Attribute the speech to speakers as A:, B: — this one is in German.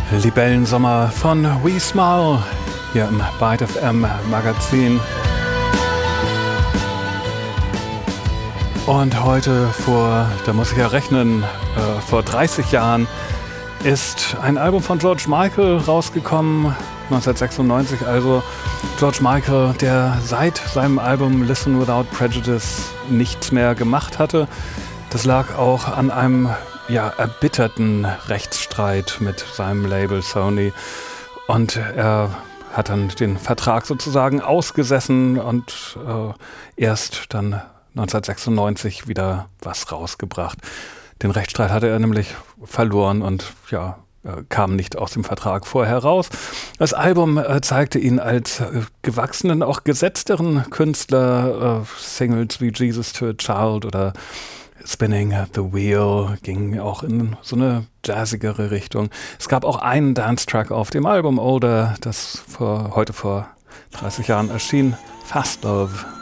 A: Libellensommer von We Smile hier im Byte FM Magazin. Und heute da muss ich ja rechnen, vor 30 Jahren ist ein Album von George Michael rausgekommen, 1996. Also George Michael, der seit seinem Album Listen Without Prejudice nichts mehr gemacht hatte. Das lag auch an einem erbitterten Rechtsstreit mit seinem Label Sony. Und er hat dann den Vertrag sozusagen ausgesessen und erst dann 1996 wieder was rausgebracht. Den Rechtsstreit hatte er nämlich verloren und kam nicht aus dem Vertrag vorher raus. Das Album zeigte ihn als gewachsenen, auch gesetzteren Künstler. Singles wie Jesus to a Child oder Spinning the Wheel ging auch in so eine jazzigere Richtung. Es gab auch einen Dance-Track auf dem Album Older, das heute vor 30 Jahren erschien, Fast Love.